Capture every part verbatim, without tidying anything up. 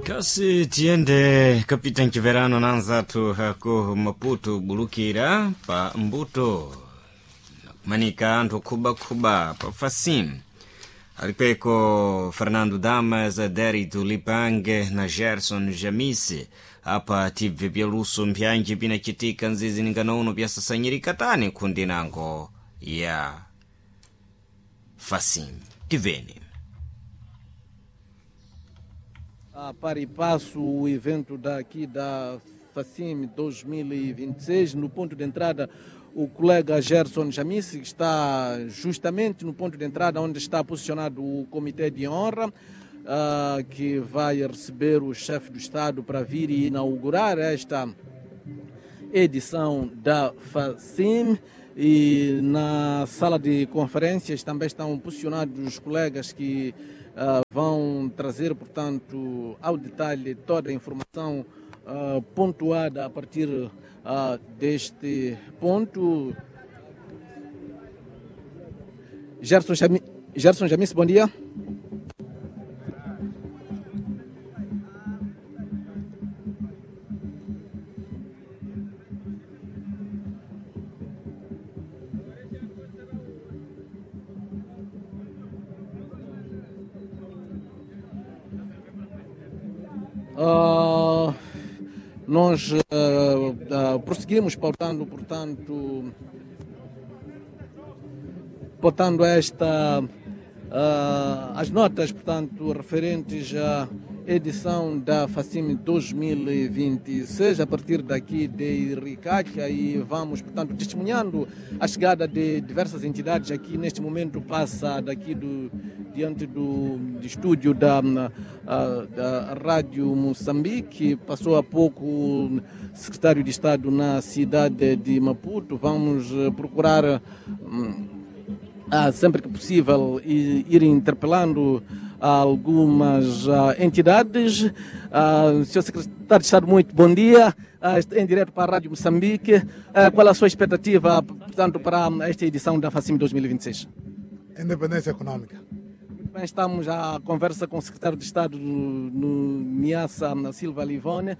Kasi tiende Kapitani Chiverano nanzatu haku Maputo bulukira pa mbuto manika antu kuba kuba pa Fasim alipeko Fernando Damas, Deri Tulipange na Gerson Jamisi apa tive byaluso mpyanji binachitika nzizi ninganono byasasanyiri katani kundinango ya Fasim tiveni. A para e passo o evento daqui da Fasim dois mil e vinte e seis, no ponto de entrada o colega Gerson Jamisi, que está justamente no ponto de entrada onde está posicionado o Comitê de Honra, uh, que vai receber o chefe do Estado para vir e inaugurar esta edição da Fasim. E na sala de conferências também estão posicionados os colegas que uh, vão trazer, portanto, ao detalhe toda a informação uh, pontuada a partir uh, deste ponto. Gerson Jamisi, Gerson Jamisi, bom dia. Uh, nós uh, uh, prosseguimos pautando, portanto, pautando esta, uh, as notas, portanto, referentes à edição da Fasim dois mil e vinte e seis, a partir daqui de Ricacha, e vamos, portanto, testemunhando a chegada de diversas entidades. Aqui neste momento passa daqui do, diante do, do estúdio da, da Rádio Moçambique, passou há pouco o secretário de Estado na cidade de Maputo. Vamos procurar, ah, sempre que possível, ir interpelando algumas uh, entidades. Uh, senhor secretário de Estado, muito bom dia. Uh, em direto para a Rádio Moçambique. Uh, qual é a sua expectativa, portanto, para esta edição da Fasim dois mil e vinte e seis? Independência econômica. Muito bem, estamos à conversa com o secretário de Estado no, no Niassa Silva Livone.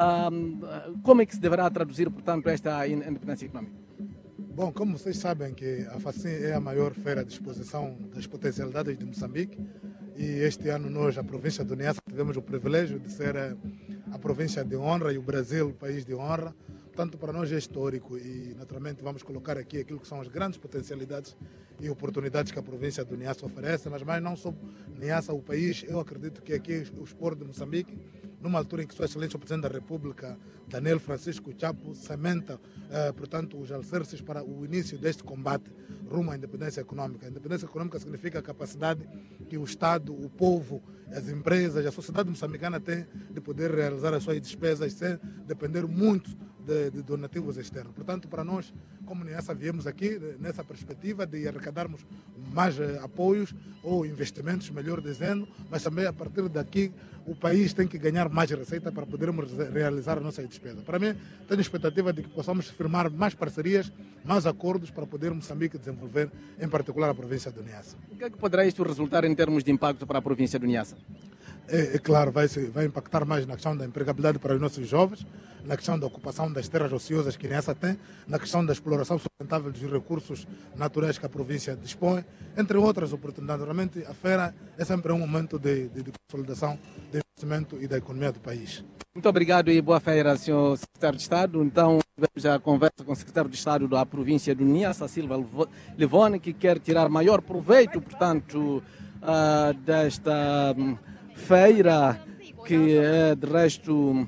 Uh, como é que se deverá traduzir, portanto, esta independência econômica? Bom, como vocês sabem que a Fasim é a maior feira de exposição das potencialidades de Moçambique, e este ano nós, a província do Niassa, tivemos o privilégio de ser a província de honra e o Brasil o país de honra. Portanto, para nós é histórico e, naturalmente, vamos colocar aqui aquilo que são as grandes potencialidades e oportunidades que a província do Niassa oferece, mas mais não só Niassa, o país. Eu acredito que aqui o exporto de Moçambique, numa altura em que Sua Excelência o Presidente da República, Daniel Francisco Chapo, cementa, eh, portanto, os alicerces para o início deste combate rumo à independência econômica. A independência econômica significa a capacidade que o Estado, o povo, as empresas, a sociedade moçambicana tem de poder realizar as suas despesas sem depender muito de, de donativos externos. Portanto, para nós, como Niassa, viemos aqui nessa perspectiva de arrecadarmos mais eh, apoios ou investimentos, melhor dizendo, mas também a partir daqui o país tem que ganhar mais receita para podermos realizar a nossa despesa. Para mim, tenho expectativa de que possamos firmar mais parcerias, mais acordos para poder Moçambique desenvolver, em particular a província do Niassa. O que é que poderá isto resultar em termos de impacto para a província do Niassa? É, é claro, vai, vai impactar mais na questão da empregabilidade para os nossos jovens, na questão da ocupação das terras ociosas que Niassa tem, na questão da exploração sustentável dos recursos naturais que a província dispõe, entre outras oportunidades. Realmente, a feira é sempre um momento de, de, de consolidação do investimento e da economia do país. Muito obrigado e boa feira, senhor secretário de Estado. Então, tivemos a conversa com o secretário de Estado da província do Niassa, Silva Livone, que quer tirar maior proveito, portanto, uh, desta um, feira, que é, de resto,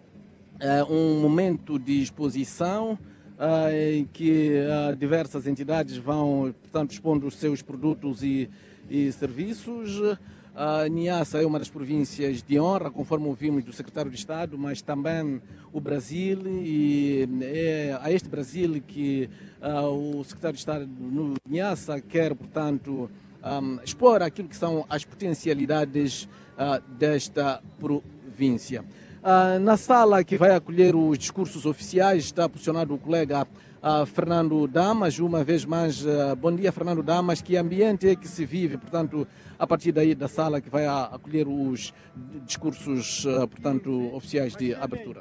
é um momento de exposição uh, em que uh, diversas entidades vão, portanto, expondo os seus produtos e, e serviços. A Niassa é uma das províncias de honra, conforme ouvimos do secretário de Estado, mas também o Brasil, e é a este Brasil que uh, o secretário de Estado no Niassa quer, portanto, um, expor aquilo que são as potencialidades uh, desta província. Uh, na sala que vai acolher os discursos oficiais está posicionado o colega uh, Fernando Damas. Uma vez mais, uh, bom dia, Fernando Damas. Que ambiente é que se vive, portanto, a partir daí da sala que vai a, acolher os discursos, uh, portanto, oficiais de abertura?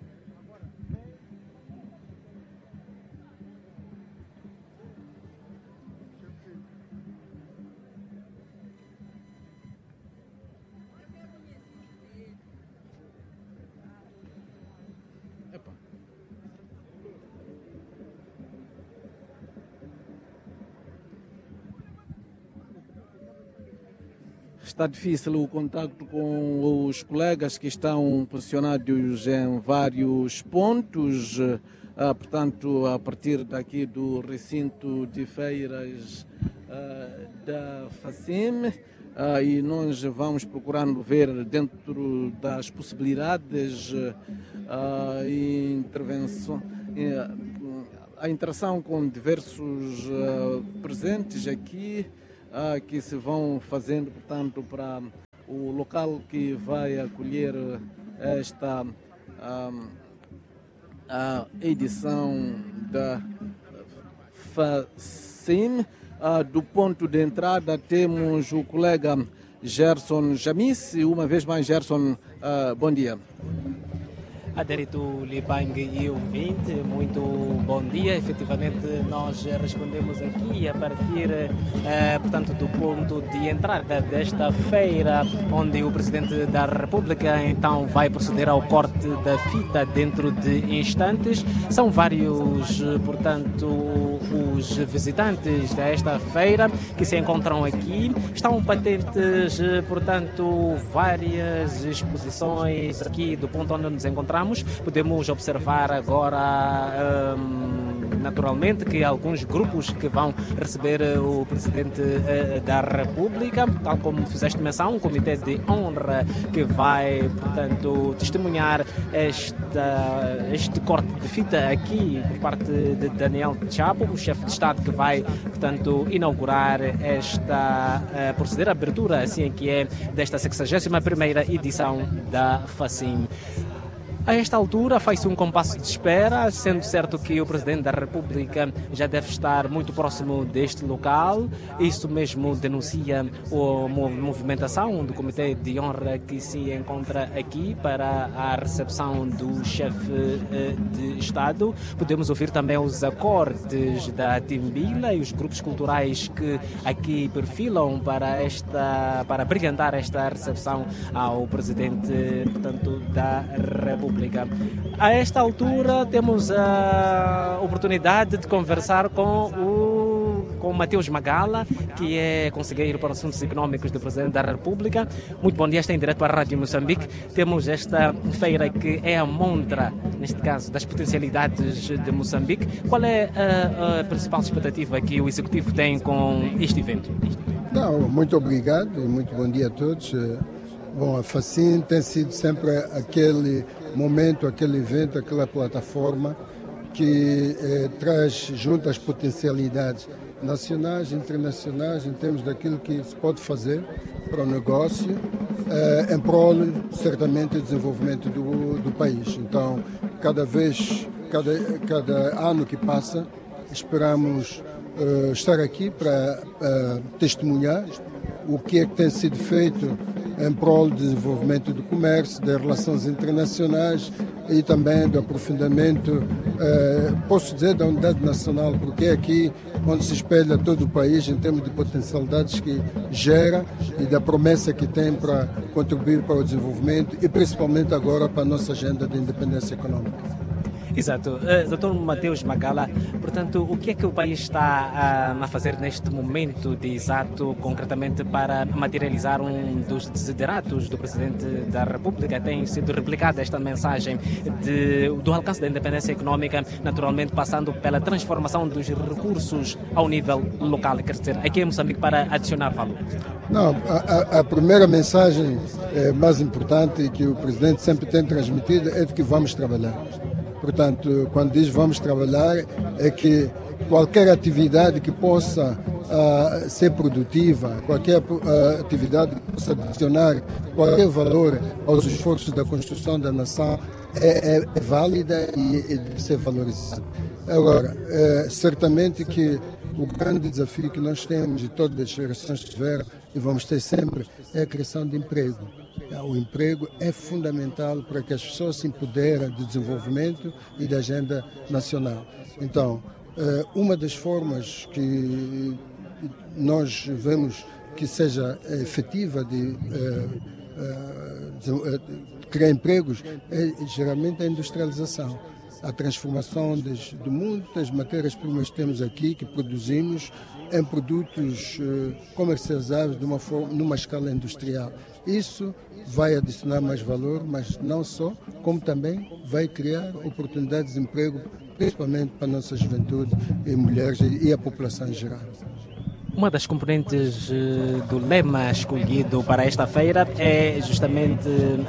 Está difícil o contato com os colegas que estão posicionados em vários pontos, ah, portanto, a partir daqui do recinto de feiras ah, da FACIM, ah, e nós vamos procurando ver dentro das possibilidades ah, e intervenção, a interação com diversos ah, presentes aqui, Ah, que se vão fazendo, portanto, para o local que vai acolher esta ah, a edição da FACIM. Ah, do ponto de entrada temos o colega Gerson Jamice. Uma vez mais, Gerson, ah, bom dia. Adérito Libang e ouvinte, muito bom dia. Efetivamente, nós respondemos aqui a partir, eh, portanto, do ponto de entrada desta feira, onde o Presidente da República então vai proceder ao corte da fita dentro de instantes. São vários, portanto, os visitantes desta feira que se encontram aqui. Estão patentes, portanto, várias exposições aqui do ponto onde nos encontramos. Podemos observar agora, hum, naturalmente, que alguns grupos que vão receber o Presidente uh, da República, tal como fizeste menção, um comitê de honra que vai, portanto, testemunhar esta, este corte de fita aqui por parte de Daniel Chapo, o chefe de Estado que vai, portanto, inaugurar esta, uh, proceder à abertura, assim que é, desta sexagésima primeira edição da FACIM. A esta altura faz-se um compasso de espera, sendo certo que o Presidente da República já deve estar muito próximo deste local. Isso mesmo denuncia a movimentação do Comitê de Honra que se encontra aqui para a recepção do chefe de Estado. Podemos ouvir também os acordes da Timbila e os grupos culturais que aqui perfilam para, esta, para brilhantar esta recepção ao Presidente, portanto, da República. A esta altura temos a oportunidade de conversar com o, com o Mateus Magala, que é conselheiro para assuntos económicos do Presidente da República. Muito bom dia, está em direto para a Rádio Moçambique. Temos esta feira que é a montra, neste caso, das potencialidades de Moçambique. Qual é a, a principal expectativa que o Executivo tem com este evento? Não, muito obrigado e muito bom dia a todos. Bom, a FACIM tem sido sempre aquele momento, aquele evento, aquela plataforma que eh, traz junto as potencialidades nacionais e internacionais em termos daquilo que se pode fazer para o negócio eh, em prol, certamente, do desenvolvimento do, do país. Então, cada vez, cada, cada ano que passa, esperamos eh, estar aqui para eh, testemunhar o que é que tem sido feito em prol do desenvolvimento do comércio, das relações internacionais e também do aprofundamento, eh, posso dizer, da unidade nacional, porque é aqui onde se espelha todo o país em termos de potencialidades que gera e da promessa que tem para contribuir para o desenvolvimento e principalmente agora para a nossa agenda de independência econômica. Exato. Uh, doutor Mateus Magala, portanto, o que é que o país está uh, a fazer neste momento de exato, concretamente, para materializar um dos desideratos do Presidente da República? Tem sido replicada esta mensagem de, do alcance da independência econômica, naturalmente passando pela transformação dos recursos ao nível local, quer dizer, aqui em Moçambique, para adicionar valor. Não, a, a primeira mensagem eh, mais importante que o Presidente sempre tem transmitido é de que vamos trabalhar. Portanto, quando diz vamos trabalhar, é que qualquer atividade que possa uh, ser produtiva, qualquer uh, atividade que possa adicionar qualquer valor aos esforços da construção da nação é, é, é válida e, e deve ser valorizada. Agora, é, certamente que o grande desafio que nós temos e todas as gerações tiveram e vamos ter sempre é a criação de emprego. O emprego é fundamental para que as pessoas se empoderem do desenvolvimento e da agenda nacional. Então, uma das formas que nós vemos que seja efetiva de, de criar empregos é geralmente a industrialização. A transformação das, do mundo, das matérias-primas que temos aqui, que produzimos, em produtos uh, comercializáveis de uma forma, numa escala industrial. Isso vai adicionar mais valor, mas não só, como também vai criar oportunidades de emprego, principalmente para a nossa juventude e mulheres e a população em geral. Uma das componentes do lema escolhido para esta feira é justamente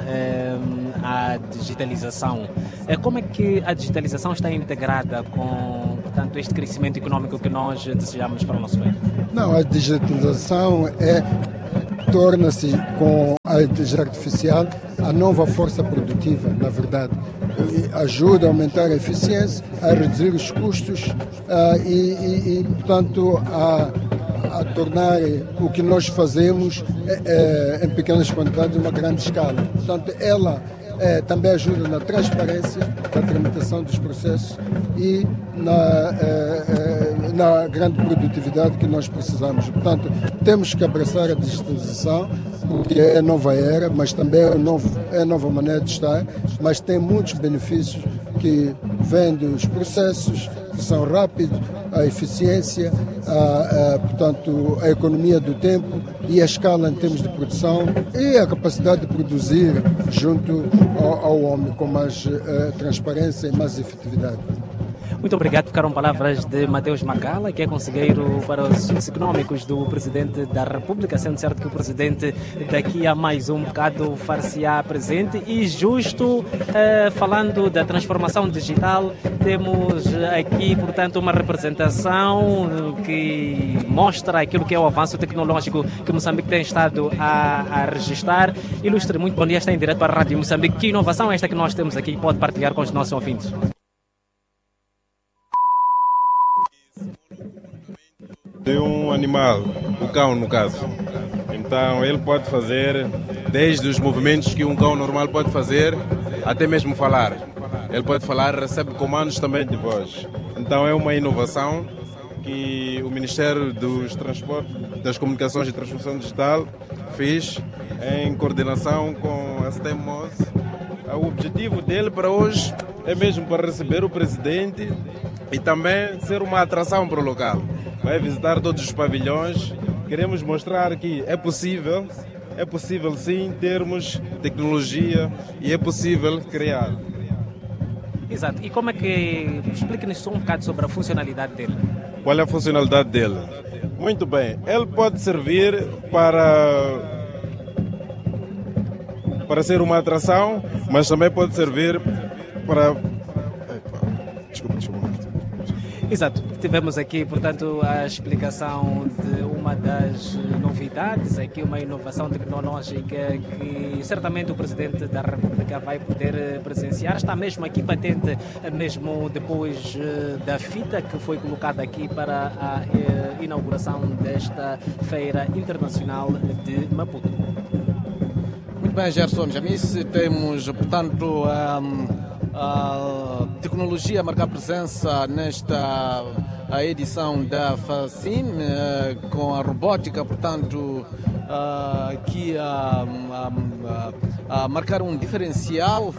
é, a digitalização. Como é que a digitalização está integrada com, portanto, este crescimento econômico que nós desejamos para o nosso país? Não, a digitalização é, torna-se com a inteligência artificial a nova força produtiva, na verdade. Ajuda a aumentar a eficiência, a reduzir os custos uh, e, e, e, portanto, a a tornar o que nós fazemos é, é, em pequenas quantidades uma grande escala. Portanto, ela é, também ajuda na transparência da tramitação dos processos e na, é, é, na grande produtividade que nós precisamos. Portanto, temos que abraçar a digitalização, porque é a nova era, mas também é a nova, é a nova maneira de estar, mas tem muitos benefícios que vêm dos processos, que são rápidos, a eficiência, a, a, portanto, a economia do tempo e a escala em termos de produção e a capacidade de produzir junto ao, ao homem com mais uh, transparência e mais efetividade. Muito obrigado. Ficaram palavras de Mateus Macala, que é conselheiro para os assuntos econômicos do Presidente da República, sendo certo que o Presidente daqui a mais um bocado far-se-á presente. E justo eh, falando da transformação digital, temos aqui, portanto, uma representação que mostra aquilo que é o avanço tecnológico que Moçambique tem estado a, a registrar. Ilustre, muito bom dia, está em direto para a Rádio Moçambique. Que inovação é esta que nós temos aqui? Pode partilhar com os nossos ouvintes. De um animal, o cão no caso. Então ele pode fazer desde os movimentos que um cão normal pode fazer, até mesmo falar. Ele pode falar, recebe comandos também de voz. Então é uma inovação que o Ministério dos Transportes, das Comunicações e Transformação Digital fez em coordenação com a STEMMOS. O objetivo dele para hoje é mesmo para receber o presidente e também ser uma atração para o local. Vai visitar todos os pavilhões. Queremos mostrar que é possível, é possível sim termos tecnologia e é possível criar. Exato. E como é que... Explique-nos só um bocado sobre a funcionalidade dele. Qual é a funcionalidade dele? Muito bem. Ele pode servir para, para ser uma atração, mas também pode servir para... Desculpa, desculpa. Exato. Tivemos aqui, portanto, a explicação de uma das novidades, aqui uma inovação tecnológica que certamente o Presidente da República vai poder presenciar. Está mesmo aqui patente, mesmo depois da fita que foi colocada aqui para a inauguração desta Feira Internacional de Maputo. Muito bem, Gerson Jamice, temos, portanto, um... a tecnologia a marcar presença nesta a edição da FACIM, com a robótica, portanto, aqui a, a, a marcar um diferencial.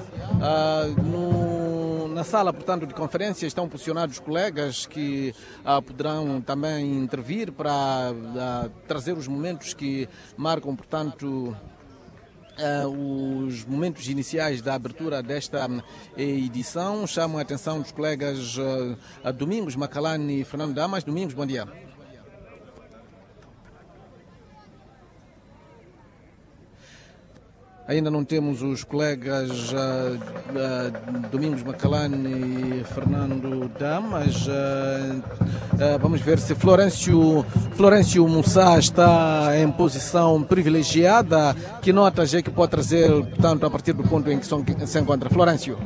No, na sala, portanto, de conferências estão posicionados colegas que poderão também intervir para trazer os momentos que marcam, portanto, Uh, os momentos iniciais da abertura desta uh, edição. Chamam a atenção dos colegas uh, uh, Domingos Macalani e Fernando Damas. Domingos, bom dia. Ainda não temos os colegas uh, uh, Domingos Macalani e Fernando Damas. Uh, uh, vamos ver se Florencio, Florencio Mussá está em posição privilegiada. Que notas é que pode trazer, portanto, a partir do ponto em que se encontra Florencio?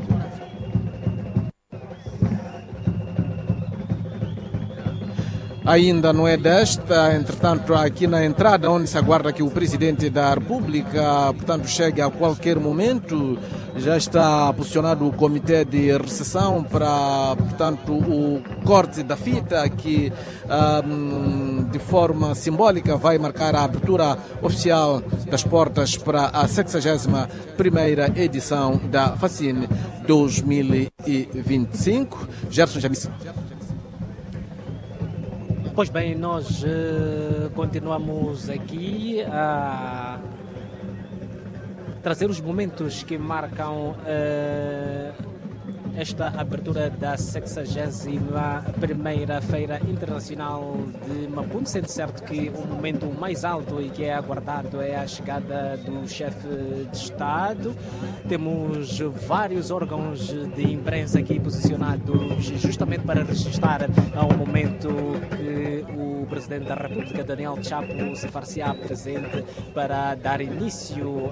Ainda não é desta, entretanto, aqui na entrada, onde se aguarda que o Presidente da República, portanto, chegue a qualquer momento, já está posicionado o Comitê de Recepção para, portanto, o corte da fita que, um, de forma simbólica, vai marcar a abertura oficial das portas para a sexagésima primeira edição da Facine dois mil e vinte e cinco. Gerson Jamice. Pois bem, nós uh, continuamos aqui a trazer os momentos que marcam uh, esta abertura da sexagésima primeira Feira Internacional de Maputo, sendo certo que o momento mais alto e que é aguardado é a chegada do chefe de Estado. Temos vários órgãos de imprensa aqui posicionados justamente para registrar ao momento que o Presidente da República, Daniel Chapo, se far-se-á presente para dar início